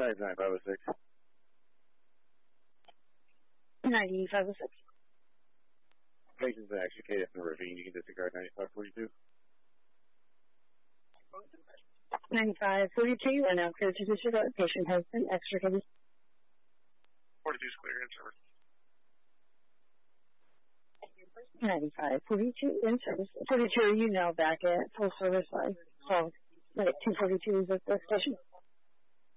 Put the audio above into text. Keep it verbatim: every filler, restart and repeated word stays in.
Giant nine five oh six. ninety-five oh six. Patient's been extricated from the ravine. You can disregard ninety-five forty-two. ninety-five forty-two, and now clear to disregard. Patient has been extricated. forty-two is clear, in service. ninety-five forty-two, in service. forty-two, are you now back at full service? I saw that two forty-two is at the station.